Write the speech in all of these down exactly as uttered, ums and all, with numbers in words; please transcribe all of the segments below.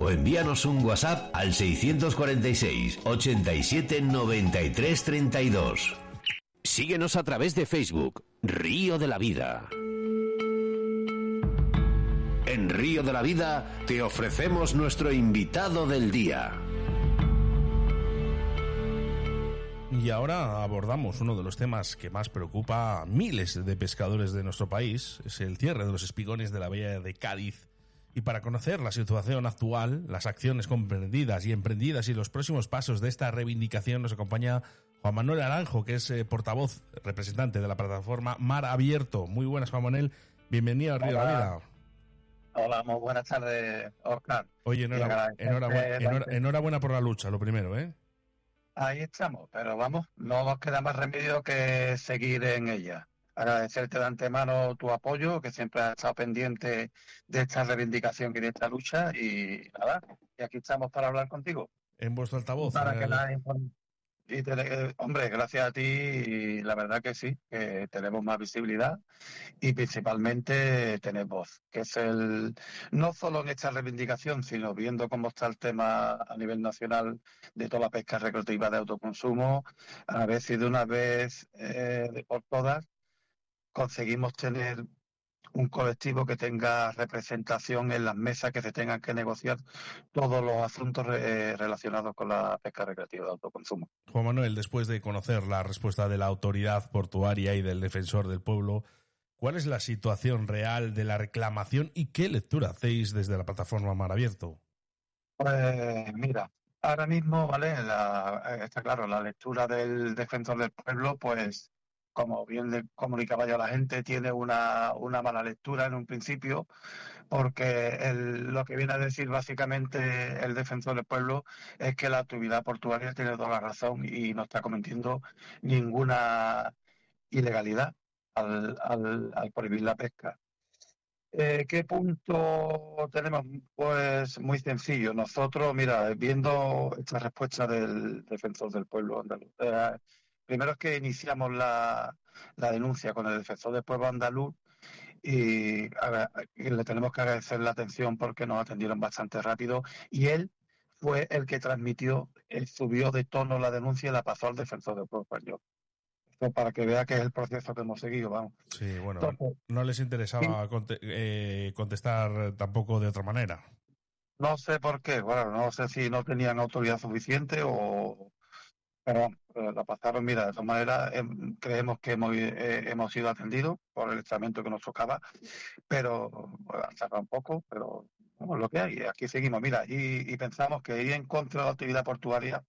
o envíanos un WhatsApp al seiscientos cuarenta y seis, ochenta y siete, noventa y tres, treinta y dos. Síguenos a través de Facebook, Río de la Vida. En Río de la Vida te ofrecemos nuestro invitado del día. Y ahora abordamos uno de los temas que más preocupa a miles de pescadores de nuestro país, es el cierre de los espigones de la bahía de Cádiz. Y para conocer la situación actual, las acciones comprendidas y emprendidas y los próximos pasos de esta reivindicación, nos acompaña Juan Manuel Aranjo, que es eh, portavoz, representante de la plataforma Mar Abierto. Muy buenas, Juan Manuel. Bienvenido a Río de la Vida. Hola, muy buenas tardes, Oscar. Oye, enhorabuena, enhorabuena, enhorabuena, enhorabuena por la lucha, lo primero, ¿eh? Ahí estamos, pero vamos, no nos queda más remedio que seguir en ella. Agradecerte de antemano tu apoyo, que siempre has estado pendiente de esta reivindicación y de esta lucha, y nada, y aquí estamos para hablar contigo. En vuestro altavoz. Para el... que la inform... y te... Hombre, gracias a ti, y la verdad que sí, que tenemos más visibilidad y principalmente tenés voz, que es el, no solo en esta reivindicación, sino viendo cómo está el tema a nivel nacional de toda la pesca recreativa de autoconsumo, a ver si de una vez eh, de por todas conseguimos tener un colectivo que tenga representación en las mesas que se tengan que negociar todos los asuntos eh, relacionados con la pesca recreativa de autoconsumo. Juan Manuel, después de conocer la respuesta de la autoridad portuaria y del defensor del pueblo, ¿cuál es la situación real de la reclamación y qué lectura hacéis desde la plataforma Mar Abierto? Pues mira, ahora mismo, vale, la, está claro, la lectura del defensor del pueblo, pues como bien le comunicaba yo a la gente, tiene una, una mala lectura en un principio, porque el, lo que viene a decir básicamente el defensor del pueblo es que la autoridad portuaria tiene toda la razón y no está cometiendo ninguna ilegalidad al, al, al prohibir la pesca. Eh, ¿Qué punto tenemos? Pues muy sencillo. Nosotros, mira, viendo esta respuesta del defensor del pueblo andaluz, eh, primero es que iniciamos la, la denuncia con el defensor del pueblo andaluz y, a ver, y le tenemos que agradecer la atención porque nos atendieron bastante rápido y él fue el que transmitió, él subió de tono la denuncia y la pasó al defensor del pueblo español. Para que vea que es el proceso que hemos seguido, vamos. Sí, bueno, Entonces, no les interesaba conte eh, contestar tampoco de otra manera. No sé por qué, bueno, no sé si no tenían autoridad suficiente o... Pero bueno, la pasaron, mira, de todas maneras eh, creemos que hemos, eh, hemos sido atendidos por el tratamiento que nos tocaba, pero bueno, han tardado un poco, pero bueno, lo que hay, aquí seguimos, mira, y, y pensamos que ir en contra de la actividad portuaria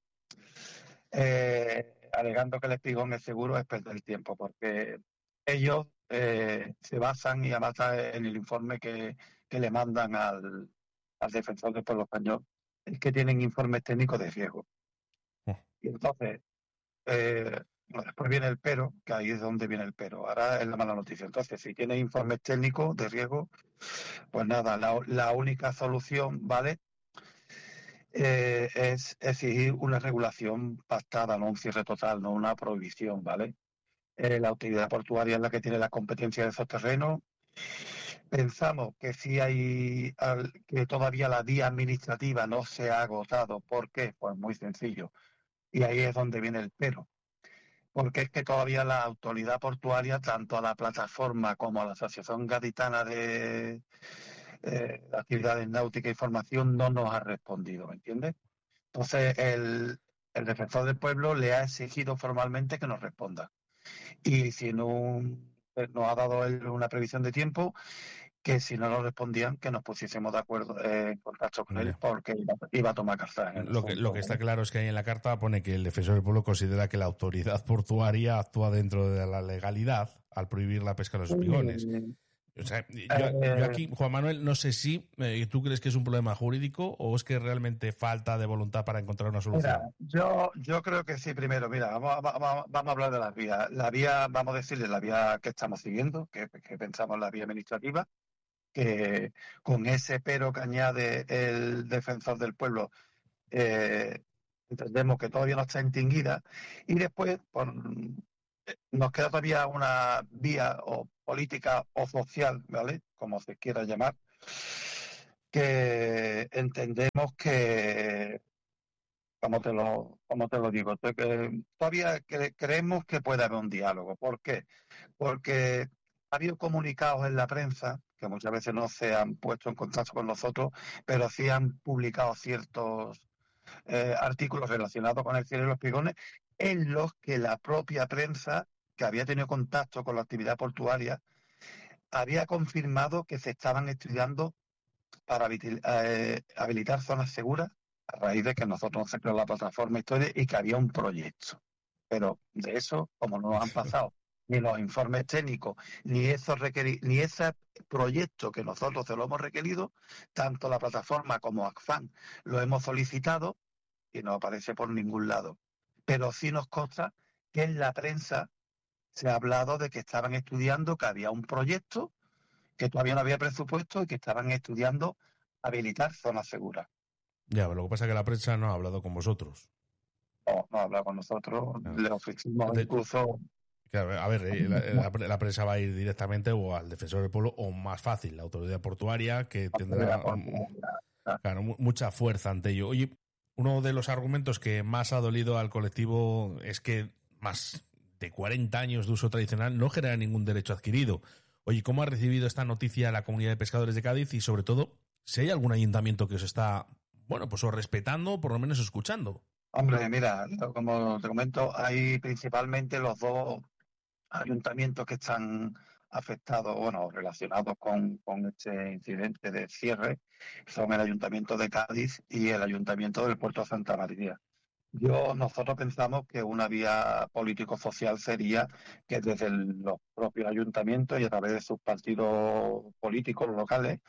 eh, alegando que el espigón es seguro es perder el tiempo, porque ellos eh, se basan y además en el informe que, que le mandan al, al defensor del pueblo español, es que tienen informes técnicos de riesgo. Oh. Y entonces, eh, bueno, después viene el pero, que ahí es donde viene el pero. Ahora es la mala noticia. Entonces, si tiene informes técnicos de riesgo, pues nada, la, la única solución, ¿vale?, Eh, es exigir una regulación pactada, no un cierre total, no una prohibición, ¿vale? Eh, la autoridad portuaria es la que tiene la competencia de esos terrenos. Pensamos que sí hay, al, que todavía la vía administrativa no se ha agotado. ¿Por qué? Pues muy sencillo. Y ahí es donde viene el pero. Porque es que todavía la autoridad portuaria, tanto a la plataforma como a la Asociación Gaditana de eh, Actividades Náuticas y Formación, no nos ha respondido, ¿me entiendes? Entonces, el, el defensor del pueblo le ha exigido formalmente que nos responda. Y si no nos ha dado él una previsión de tiempo, que si no nos respondían, que nos pusiésemos de acuerdo eh, en contacto con él, porque iba, iba a tomar carta. Lo que, lo que está claro es que ahí en la carta pone que el defensor del pueblo considera que la autoridad portuaria actúa dentro de la legalidad al prohibir la pesca de los espigones. O sea, yo, yo aquí, Juan Manuel, no sé si eh, tú crees que es un problema jurídico o es que realmente falta de voluntad para encontrar una solución. Mira, yo, yo creo que sí, primero, mira, vamos, vamos, vamos a hablar de las vías. La vía, vamos a decirle la vía que estamos siguiendo, que, que pensamos la vía administrativa, que con ese pero que añade el defensor del pueblo, eh, entendemos que todavía no está extinguida, y después por, nos queda todavía una vía o política o social, ¿vale?, como se quiera llamar, que entendemos que, como te lo, como te lo digo, te- que todavía cre- creemos que puede haber un diálogo. ¿Por qué? Porque ha habido comunicados en la prensa, que muchas veces no se han puesto en contacto con nosotros, pero sí han publicado ciertos eh, artículos relacionados con el cierre de los espigones, en los que la propia prensa, que había tenido contacto con la actividad portuaria, había confirmado que se estaban estudiando para habitil- eh, habilitar zonas seguras a raíz de que nosotros se creó la plataforma Historia y que había un proyecto. Pero de eso, como no nos han pasado ni los informes técnicos, ni esos requeri- ni ese proyecto que nosotros se lo hemos requerido, tanto la plataforma como ACFAN lo hemos solicitado y no aparece por ningún lado. Pero sí nos consta que en la prensa se ha hablado de que estaban estudiando, que había un proyecto, que todavía no había presupuesto y que estaban estudiando habilitar zonas seguras. Ya, pero lo que pasa es que la prensa no ha hablado con vosotros. No, no ha hablado con nosotros, Claro. le ofrecimos De- incluso... claro, a ver, eh, la, la- la prensa va a ir directamente o al defensor del pueblo o más fácil, la autoridad portuaria, que tendrá mm, claro, mu- mucha fuerza ante ello. Oye, uno de los argumentos que más ha dolido al colectivo es que más de cuarenta años de uso tradicional no genera ningún derecho adquirido. Oye, ¿cómo ha recibido esta noticia la comunidad de pescadores de Cádiz? Y sobre todo, si hay algún ayuntamiento que os está, bueno, pues o respetando o por lo menos escuchando. Hombre, mira, como te comento, hay principalmente los dos ayuntamientos que están afectados, bueno, relacionados con, con este incidente de cierre, son el Ayuntamiento de Cádiz y el Ayuntamiento del Puerto de Santa María. Yo, nosotros pensamos que una vía político-social sería que desde el- los propios ayuntamientos y a través de sus partidos políticos locales,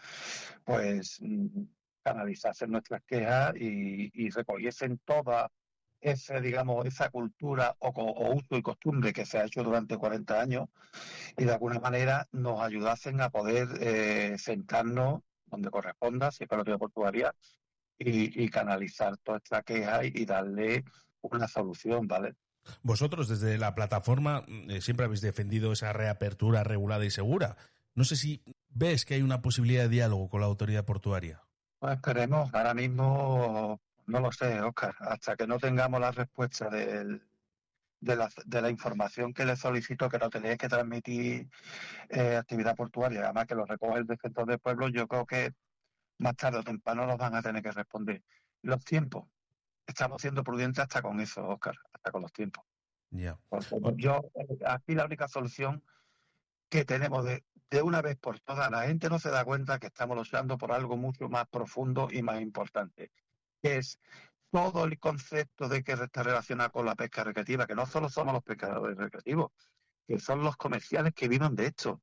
pues mm, canalizasen nuestras quejas y, y recogiesen toda esa, digamos, esa cultura o, co- o uso y costumbre que se ha hecho durante cuarenta años y de alguna manera nos ayudasen a poder eh, sentarnos donde corresponda, si es para la autoridad portuaria, y, y canalizar toda esta queja y, y darle una solución, ¿vale? Vosotros desde la plataforma eh, siempre habéis defendido esa reapertura regulada y segura. No sé si ves que hay una posibilidad de diálogo con la autoridad portuaria. Pues esperemos, ahora mismo no lo sé, Óscar, hasta que no tengamos la respuesta del- de, la, de la información que le solicito, que lo tenéis que transmitir eh, actividad portuaria, además que lo recoge el defensor del pueblo, yo creo que más tarde o temprano nos van a tener que responder. Los tiempos, estamos siendo prudentes hasta con eso, Óscar, hasta con los tiempos. Ya. Porque Bueno, yo, eh, aquí la única solución que tenemos de, de una vez por todas, la gente no se da cuenta que estamos luchando por algo mucho más profundo y más importante, que es todo el concepto de que está relacionado con la pesca recreativa, que no solo somos los pescadores recreativos, que son los comerciales que viven de esto,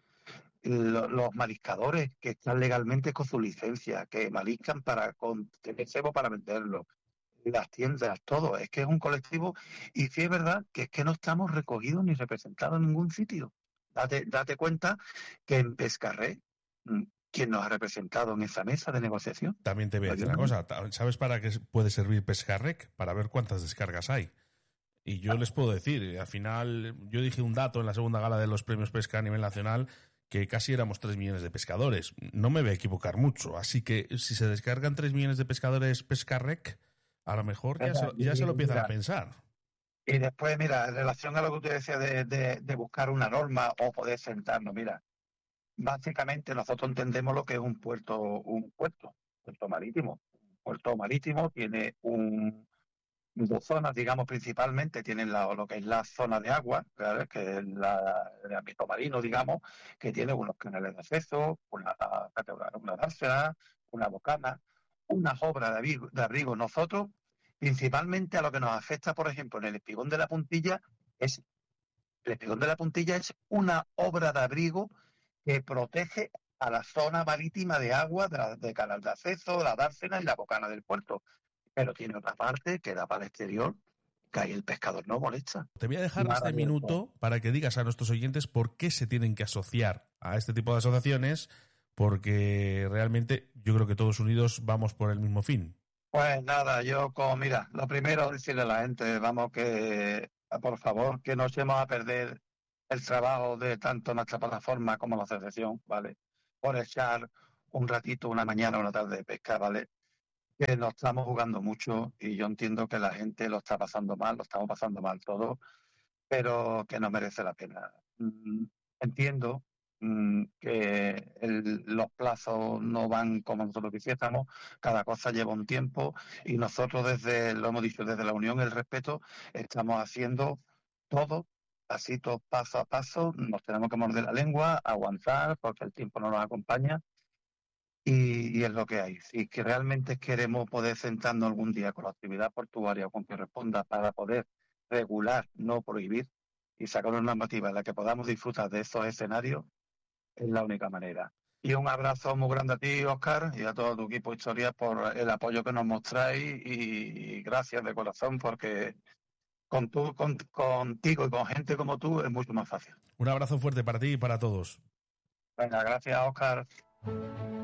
lo- los mariscadores que están legalmente con su licencia, que mariscan para con, tener cebo para venderlo, las tiendas, todo. Es que es un colectivo y sí es verdad que es que no estamos recogidos ni representados en ningún sitio. Date, date cuenta que en Pescarré, mm, ¿quién nos ha representado en esa mesa de negociación? también te voy a decir una cosa. Ta- ¿Sabes para qué puede servir Pescarrec? Para ver cuántas descargas hay. Y yo les puedo decir, eh, al final, yo dije un dato en la segunda gala de los premios Pesca a nivel nacional que casi éramos tres millones de pescadores. No me voy a equivocar mucho. Así que si se descargan tres millones de pescadores Pescarrec, a lo mejor ya se, ya se lo empiezan a pensar. Y después, mira, en relación a lo que usted decía de, de, de buscar una norma o poder sentarnos, mira, básicamente nosotros entendemos lo que es un puerto, un puerto, puerto marítimo. Un puerto marítimo tiene un, dos zonas, digamos, principalmente tienen la, lo que es la zona de agua, ¿vale? Que es la, el ámbito marino, digamos, que tiene unos canales de acceso, una, una dársena, una bocana, unas obras de abrigo, de abrigo. Nosotros, principalmente a lo que nos afecta, por ejemplo, en el espigón de la Puntilla, es el espigón de la Puntilla es una obra de abrigo que protege a la zona marítima de agua, de, la, de canal de acceso, la dársena y la bocana del puerto. Pero tiene otra parte que da para el exterior, que ahí el pescador no molesta. Te voy a dejar Nada este de minuto para que digas a nuestros oyentes por qué se tienen que asociar a este tipo de asociaciones, porque realmente yo creo que todos unidos vamos por el mismo fin. Pues nada, yo como, mira, lo primero decirle a la gente, vamos que, por favor, que no echemos a perder el trabajo de tanto nuestra plataforma como la asociación, ¿vale? Por echar un ratito, una mañana, una tarde de pesca, ¿vale? Que nos estamos jugando mucho y yo entiendo que la gente lo está pasando mal, lo estamos pasando mal todos, pero que no merece la pena. Mm, Entiendo mm, que el- los plazos no van como nosotros quisiéramos, cada cosa lleva un tiempo y nosotros desde, lo hemos dicho, desde la Unión, el respeto, estamos haciendo todo, así todo paso a paso, nos tenemos que morder la lengua, aguantar porque el tiempo no nos acompaña y, y es lo que hay. Si que realmente queremos poder sentarnos algún día con la actividad portuaria con que responda para poder regular, no prohibir, y sacar una normativa en la que podamos disfrutar de esos escenarios, es la única manera. Y un abrazo muy grande a ti, Óscar, y a todo tu equipo Historia por el apoyo que nos mostráis y, y gracias de corazón porque con tu, con, contigo y con gente como tú es mucho más fácil. Un abrazo fuerte para ti y para todos. Venga, gracias, Óscar.